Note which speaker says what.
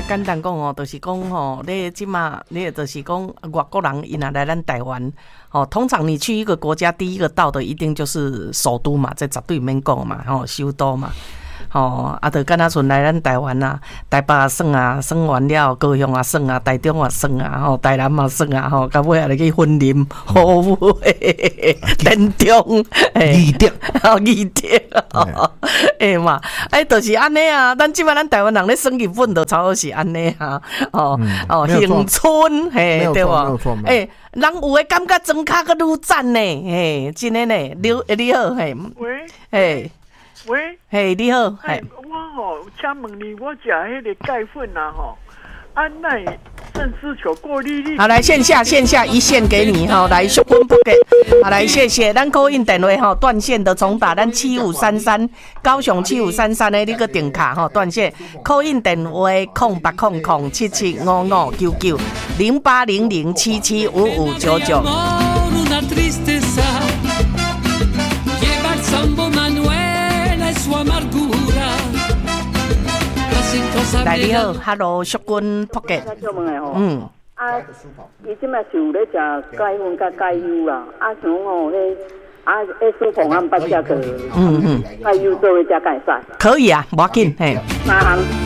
Speaker 1: 简单讲哦，就是讲吼，你即马你就是讲外国人伊若来咱台湾，哦，通常你去一个国家，第一个到的一定就是首都嘛，这绝对免讲嘛，吼，首都嘛。就敢若像来咱台湾啊，台北也算啊，算完了，高雄也算啊，台中也算啊，台南也算啊，到尾也去婚林、虎尾、田中、
Speaker 2: 义德、
Speaker 1: 义德，嘛，就是安尼啊。咱即摆咱台湾人咧算日本，就差不多是安尼啊。恒春，对无？人有诶感觉装卡佫愈赞呢，真诶呢。你好，
Speaker 3: 喂。喂，
Speaker 1: 嘿，你好，
Speaker 3: 我请问你，我食迄个钙粉啊，安奈肾丝球过滤率。
Speaker 1: 好，来线下一线给你哈，来小分不给，好来谢谢，咱call in电话哈，断线的重打咱7533高雄7533的那个电卡哈断线，call in电话0800775599 0800775599。来你好 ，Hello， 淑君福建。
Speaker 4: 伊即摆是有咧食钙粉甲钙油啦，想讲吼咧，舒服啊，不食个，钙油做伙食钙菜。
Speaker 1: 可以啊，无要紧，嘿。
Speaker 4: 3项。